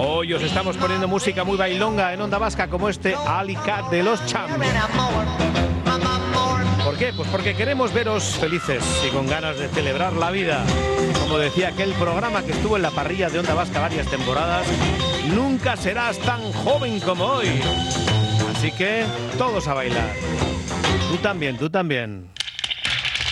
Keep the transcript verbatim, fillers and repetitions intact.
Hoy os estamos poniendo música muy bailonga en Onda Vasca, como este Alicat de los Champs. ¿Por qué? Pues porque queremos veros felices y con ganas de celebrar la vida. Como decía aquel programa que estuvo en la parrilla de Onda Vasca varias temporadas, nunca serás tan joven como hoy. Así que todos a bailar. Tú también, tú también.